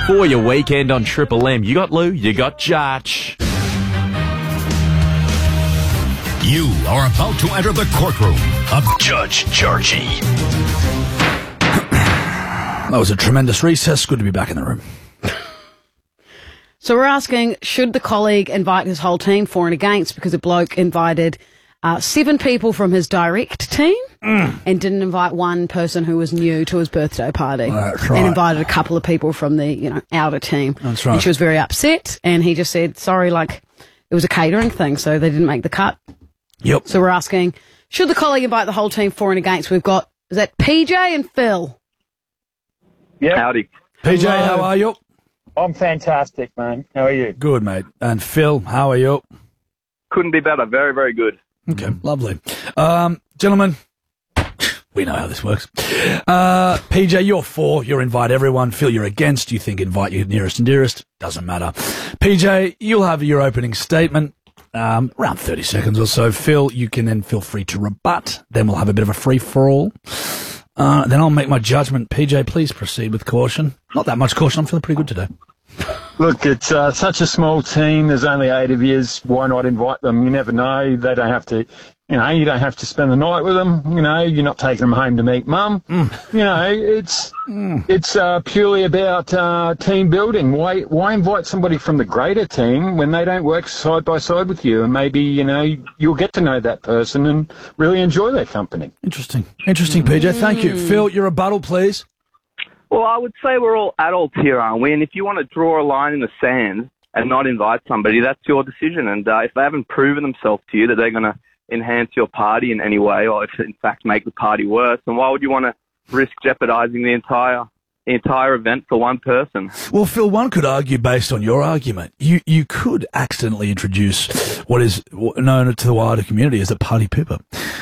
For your weekend on Triple M, you got Lou, you got Judge. You are about to enter the courtroom of Judge Georgie. That was a tremendous recess. Good to be back in the room. So we're asking, should the colleague invite his whole team for and against, because a bloke invited 7 people from his direct team and didn't invite one person who was new to his birthday party. That's right. And invited a couple of people from the, outer team. That's right. And she was very upset, and he just said, sorry, it was a catering thing, so they didn't make the cut. Yep. So we're asking, should the colleague invite the whole team for and against? We've got, is that PJ and Phil? Yeah. Howdy. PJ, Hello. how are you? I'm fantastic, man. How are you? Good, mate. And Phil, how are you? Couldn't be better. Very, very good. Okay, lovely. Gentlemen, we know how this works. PJ, you're for. You're invite everyone. Phil, you're against. You think invite your nearest and dearest. Doesn't matter. PJ, you'll have your opening statement. Around 30 seconds or so. Phil, you can then feel free to rebut. Then we'll have a bit of a free-for-all. Then I'll make my judgment. PJ, please proceed with caution. Not that much caution. I'm feeling pretty good today. Look, it's such a small team. There's only 8 of you. Why not invite them? You never know. They don't have to, you don't have to spend the night with them. You're not taking them home to meet mum. It's purely about team building. Why invite somebody from the greater team when they don't work side by side with you? And maybe, you'll get to know that person and really enjoy their company. Interesting, PJ. Thank you. Phil, your rebuttal, please. Well, I would say we're all adults here, aren't we? And if you want to draw a line in the sand and not invite somebody, that's your decision. And if they haven't proven themselves to you that they're going to enhance your party in any way, or if in fact make the party worse, then why would you want to risk jeopardizing the entire event for one person? Well, Phil, one could argue based on your argument, you could accidentally introduce what is known to the wider community as a party pooper.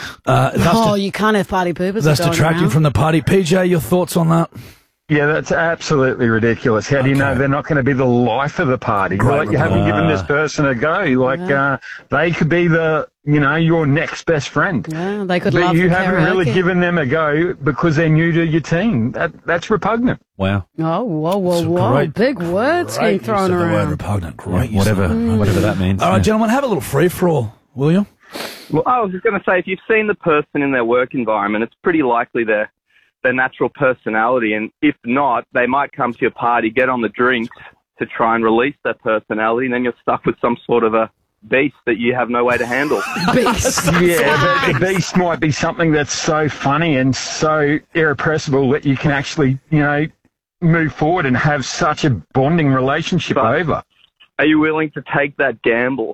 You can't have party poopers. That's going detracting around from the party. PJ, your thoughts on that? Yeah, that's absolutely ridiculous. How do you know they're not going to be the life of the party? Great You haven't given this person a go. They could be your next best friend. Yeah, they could But love you the haven't karaoke. really given them a go because they're new to your team. That's repugnant. Wow. Oh, whoa. Great- Big words Great being thrown use of the word around. repugnant. Great. use Whatever of it. whatever that means. All right, gentlemen, have a little free-for-all, will you? Well, I was just going to say, if you've seen the person in their work environment, it's pretty likely their natural personality. And if not, they might come to your party, get on the drinks to try and release their personality, and then you're stuck with some sort of a beast that you have no way to handle. Beast. Yeah, but the beast might be something that's so funny and so irrepressible that you can actually, move forward and have such a bonding relationship over. Are you willing to take that gamble?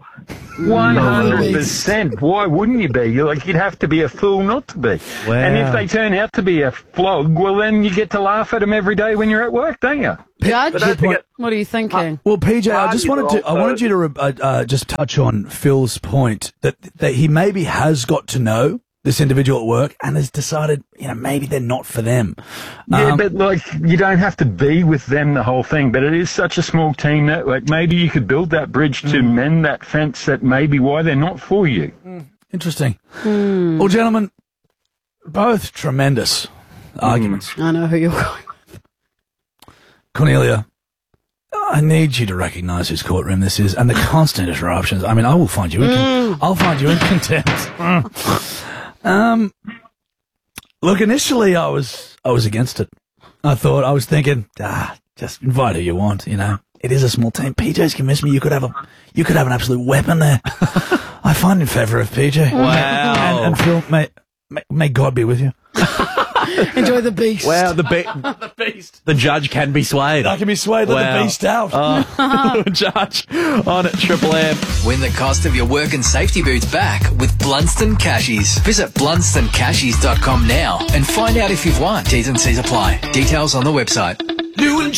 100%. Why wouldn't you be? You'd have to be a fool not to be. Wow. And if they turn out to be a flog, well, then you get to laugh at them every day when you're at work, don't you? Judge, don't forget- what are you thinking? Well, PJ, I just Parties wanted are you to just touch on Phil's point that he maybe has got to know this individual at work and has decided, maybe they're not for them. Yeah, but you don't have to be with them the whole thing, but it is such a small team that maybe you could build that bridge to mend that fence that may be why they're not for you. Interesting. Well, gentlemen, both tremendous arguments. I know who you're going with. Cornelia, I need you to recognise whose courtroom this is and the constant interruptions. I mean, I will find you I'll find you in contempt. Look, initially I was against it. I was thinking, just invite who you want, It is a small team. PJ's convinced me you could have an absolute weapon there. I find in favour of PJ. Wow. And Phil, may God be with you. Enjoy the beast. Wow, the beast. The judge can be swayed. I can be swayed, let the beast out. Judge on Triple M. Win the cost of your work and safety boots back with Blunston Cashies. Visit BlunstonCashies.com now and find out if you've won. T's and C's apply. Details on the website.